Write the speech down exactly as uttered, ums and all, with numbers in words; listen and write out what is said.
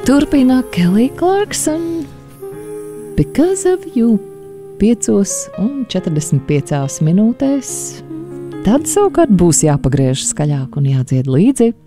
Turpina Kelly Clarkson. Because of you. piecos un četrdesmit piecās minūtēs. Tad savukārt būs jāpagriež skaļāk un jādzied līdzi.